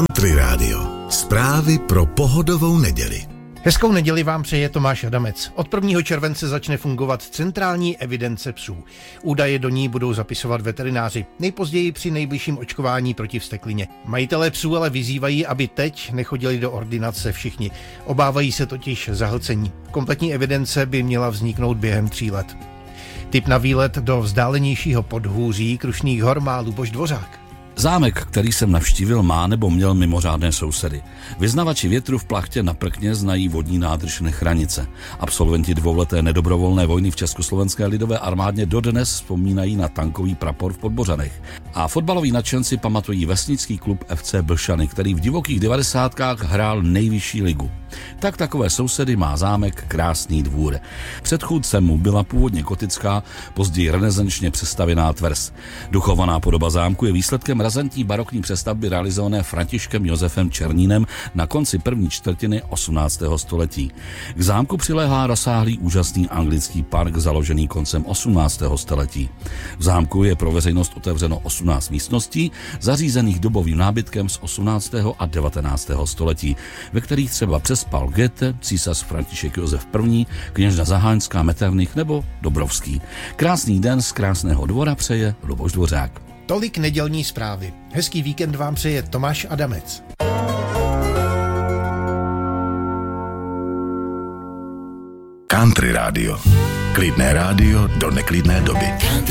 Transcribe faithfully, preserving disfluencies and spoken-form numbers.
Country Radio. Zprávy pro pohodovou neděli. Hezkou neděli vám přeje Tomáš Adamec. Od prvního července začne fungovat centrální evidence psů. Údaje do ní budou zapisovat veterináři, nejpozději při nejbližším očkování proti vzteklině. Majitelé psů ale vyzývají, aby teď nechodili do ordinace všichni. Obávají se totiž zahlcení. Kompletní evidence by měla vzniknout během tří let. Tip na výlet do vzdálenějšího podhůří Krušných hor má Luboš Dvořák. Zámek, který jsem navštívil, má nebo měl mimořádné sousedy. Vyznavači větru v Plachtě na Prkně znají vodní nádrž Nechranice. Absolventi dvouleté nedobrovolné vojny v Československé lidové armádě dodnes vzpomínají na tankový prapor v Podbořanech. A fotbaloví nadšenci pamatují vesnický klub F C Blšany, který v divokých devadesátkách hrál nejvyšší ligu. Tak takové sousedy má zámek Krásný Dvůr. Předchůdcem mu byla původně gotická, později renesančně přestavěná tvrz. Duchovaná podoba zámku je výsledkem razantní barokní přestavby realizované Františkem Josefem Černínem na konci první čtvrtiny osmnáctého století. K zámku přiléhá rozsáhlý úžasný anglický park založený koncem osmnáctého století. V zámku je pro veřejnost otevřeno osmnáct místností, zařízených dobovým nábytkem z osmnáctého a devatenáctého století, ve kterých třeba přespal Goethe, císař František Josef I., kněžna Zaháňská, Metternich nebo Dobrovský. Krásný den z Krásného Dvora přeje Luboš Dvořák. Tolik nedělní zprávy. Hezký víkend vám přeje Tomáš Adamec. Country Radio. Klidné rádio do neklidné doby.